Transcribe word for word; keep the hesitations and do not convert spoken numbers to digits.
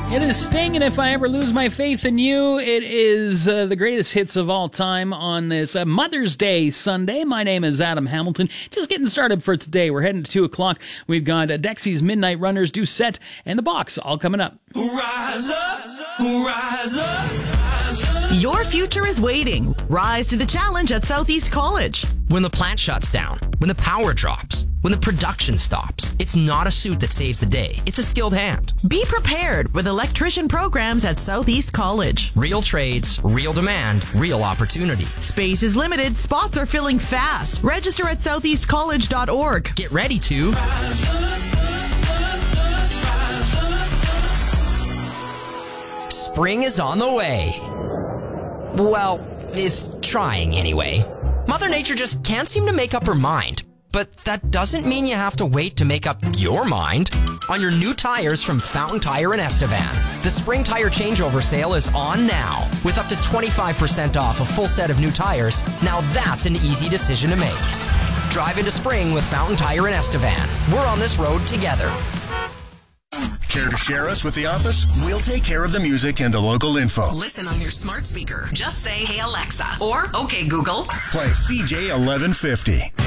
It is Sting, and If I Ever Lose My Faith in You, it is uh, the greatest hits of all time on this uh, Mother's Day Sunday. My name is Adam Hamilton. Just getting started for today. We're heading to two o'clock. We've got uh, Dexy's Midnight Runners, Do Set, and The Box all coming up. Rise up, rise up, rise up. Your future is waiting. Rise to the challenge at Southeast College. When the plant shuts down, when the power drops, when the production stops, it's not a suit that saves the day. It's a skilled hand. Be prepared with electrician programs at Southeast College. Real trades, real demand, real opportunity. Space is limited. Spots are filling fast. Register at southeast college dot org. Get ready to Rise up, rise up. Spring is on the way. Well, it's trying anyway. Mother Nature just can't seem to make up her mind. But that doesn't mean you have to wait to make up your mind on your new tires from Fountain Tire and Estevan. The spring tire changeover sale is on now with up to twenty-five percent off a full set of new tires. Now that's an easy decision to make. Drive into spring with Fountain Tire and Estevan. We're on this road together. Care to share us with the office? We'll take care of the music and the local info. Listen on your smart speaker. Just say, "Hey Alexa," or "Okay Google." Play C J eleven fifty.